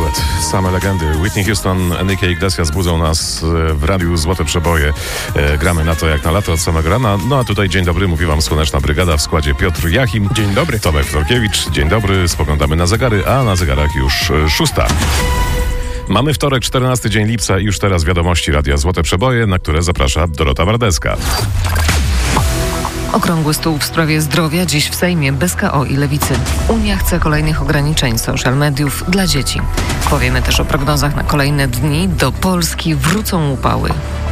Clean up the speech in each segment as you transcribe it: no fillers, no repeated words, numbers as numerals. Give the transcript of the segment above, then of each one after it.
duet. Same legendy. Whitney Houston, Enrique Iglesias budzą nas w radiu Złote Przeboje. Gramy na to jak na lato od samego rana. No a tutaj dzień dobry, mówi wam Słoneczna Brygada w składzie Piotr Jachim. Dzień dobry. Tomek Wtorkiewicz. Dzień dobry. Spoglądamy na zegary, a na zegarach już 6. Mamy wtorek, 14 dzień lipca i już teraz wiadomości Radia Złote Przeboje, na które zaprasza Dorota Wardeska. Okrągły stół w sprawie zdrowia dziś w Sejmie bez KO i Lewicy. Unia chce kolejnych ograniczeń social mediów dla dzieci. Powiemy też o prognozach na kolejne dni. Do Polski wrócą upały.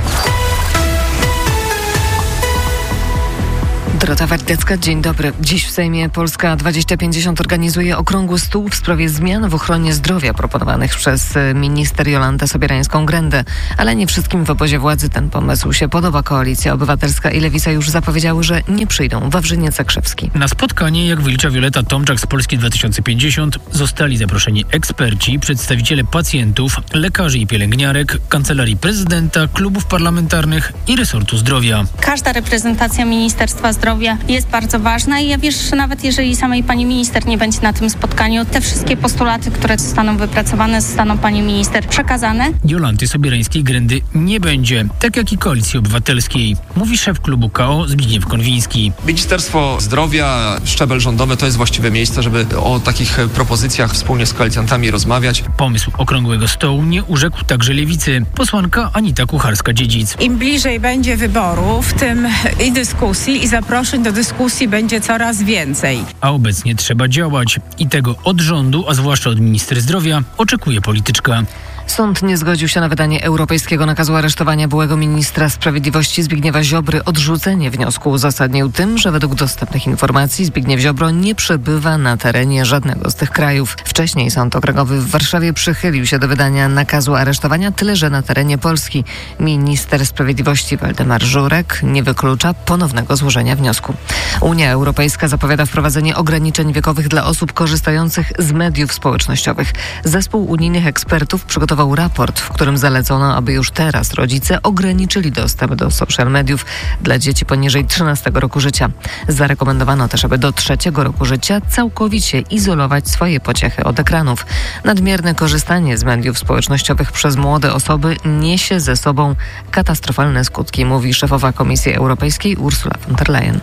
Dorota Wardecka, dzień dobry. Dziś w Sejmie Polska 2050 organizuje okrągły stół w sprawie zmian w ochronie zdrowia proponowanych przez minister Jolantę Sobierańską-Grędę. Ale nie wszystkim w obozie władzy ten pomysł się podoba. Koalicja Obywatelska i Lewica już zapowiedziały, że nie przyjdą. Wawrzyniec Zakrzewski. Na spotkanie, jak wylicza Wioletta Tomczak z Polski 2050, zostali zaproszeni eksperci, przedstawiciele pacjentów, lekarzy i pielęgniarek, Kancelarii Prezydenta, klubów parlamentarnych i resortu zdrowia. Każda reprezentacja Ministerstwa Zdrowia jest bardzo ważna i ja wierzę, że nawet jeżeli samej pani minister nie będzie na tym spotkaniu, te wszystkie postulaty, które zostaną wypracowane, zostaną pani minister przekazane. Jolanty Sobierańskiej-Grędy nie będzie, tak jak i Koalicji Obywatelskiej, mówi szef klubu KO Zbigniew Konwiński. Ministerstwo Zdrowia, szczebel rządowy to jest właściwe miejsce, żeby o takich propozycjach wspólnie z koalicjantami rozmawiać. Pomysł okrągłego stołu nie urzekł także Lewicy. Posłanka Anita Kucharska-Dziedzic. Im bliżej będzie wyborów, tym i dyskusji, i zaproszeń do dyskusji będzie coraz więcej. A obecnie trzeba działać. I tego od rządu, a zwłaszcza od ministra zdrowia, oczekuje polityczka. Sąd nie zgodził się na wydanie europejskiego nakazu aresztowania byłego ministra sprawiedliwości Zbigniewa Ziobry. Odrzucenie wniosku uzasadnił tym, że według dostępnych informacji Zbigniew Ziobro nie przebywa na terenie żadnego z tych krajów. Wcześniej Sąd Okręgowy w Warszawie przychylił się do wydania nakazu aresztowania, tyle że na terenie Polski. Minister sprawiedliwości Waldemar Żurek nie wyklucza ponownego złożenia wniosku. Unia Europejska zapowiada wprowadzenie ograniczeń wiekowych dla osób korzystających z mediów społecznościowych. Zespół unijnych ekspertów przygotował raport, w którym zalecono, aby już teraz rodzice ograniczyli dostęp do social mediów dla dzieci poniżej 13 roku życia. Zarekomendowano też, aby do 3 roku życia całkowicie izolować swoje pociechy od ekranów. Nadmierne korzystanie z mediów społecznościowych przez młode osoby niesie ze sobą katastrofalne skutki, mówi szefowa Komisji Europejskiej Ursula von der Leyen.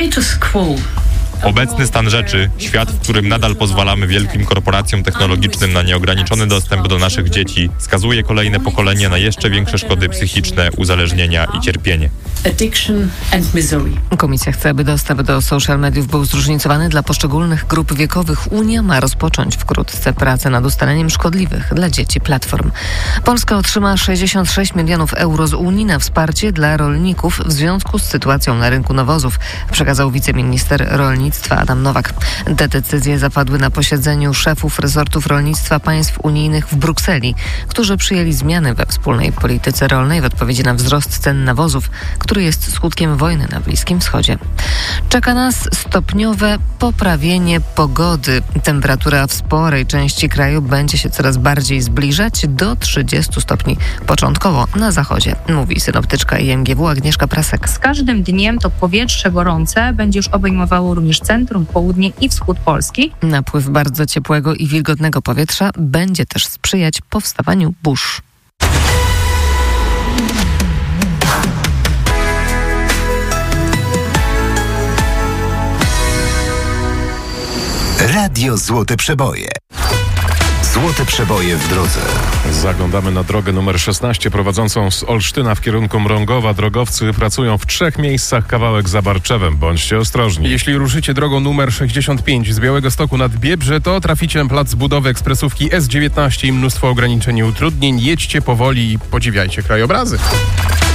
Obecny stan rzeczy, świat, w którym nadal pozwalamy wielkim korporacjom technologicznym na nieograniczony dostęp do naszych dzieci, skazuje kolejne pokolenie na jeszcze większe szkody psychiczne, uzależnienia i cierpienie. Komisja chce, aby dostęp do social mediów był zróżnicowany dla poszczególnych grup wiekowych. Unia ma rozpocząć wkrótce pracę nad ustaleniem szkodliwych dla dzieci platform. Polska otrzyma 66 milionów euro z Unii na wsparcie dla rolników w związku z sytuacją na rynku nawozów, przekazał wiceminister rolnictwa Adam Nowak. Te decyzje zapadły na posiedzeniu szefów resortów rolnictwa państw unijnych w Brukseli, którzy przyjęli zmiany we wspólnej polityce rolnej w odpowiedzi na wzrost cen nawozów, który jest skutkiem wojny na Bliskim Wschodzie. Czeka nas stopniowe poprawienie pogody. Temperatura w sporej części kraju będzie się coraz bardziej zbliżać do 30 stopni początkowo na zachodzie, mówi synoptyczka IMGW Agnieszka Prasek. Z każdym dniem to powietrze gorące będzie już obejmowało również centrum, południe i wschód Polski. Napływ bardzo ciepłego i wilgotnego powietrza będzie też sprzyjać powstawaniu burz. Radio Złote Przeboje. Złote Przeboje w drodze. Zaglądamy na drogę numer 16 prowadzącą z Olsztyna w kierunku Mrągowa. Drogowcy pracują w 3 miejscach, kawałek za Barczewem. Bądźcie ostrożni. Jeśli ruszycie drogą numer 65 z Białegostoku nad Biebrze, to traficie na plac budowy ekspresówki S19 i mnóstwo ograniczeń i utrudnień. Jedźcie powoli i podziwiajcie krajobrazy.